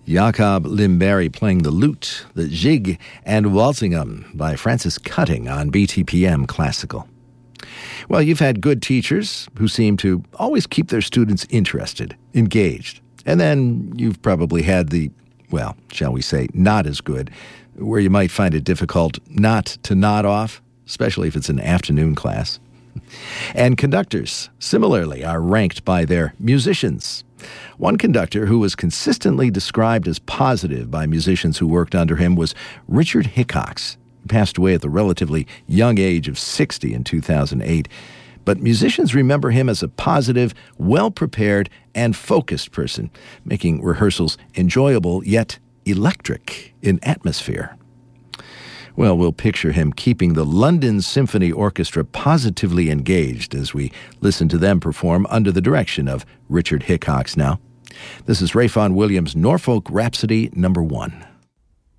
Jacob Limberry playing the lute, the jig, and Walsingham by Francis Cutting on BTPM Classical. Well, you've had good teachers who seem to always keep their students interested, engaged. And then you've probably had the, well, shall we say, not as good, where you might find it difficult not to nod off, especially if it's an afternoon class. And conductors, similarly, are ranked by their musicians. One conductor who was consistently described as positive by musicians who worked under him was Richard Hickox. He passed away at the relatively young age of 60 in 2008. But musicians remember him as a positive, well-prepared, and focused person, making rehearsals enjoyable yet electric in atmosphere. Well, we'll picture him keeping the London Symphony Orchestra positively engaged as we listen to them perform under the direction of Richard Hickox now. This is Ralph Vaughan Williams' Norfolk Rhapsody No. 1.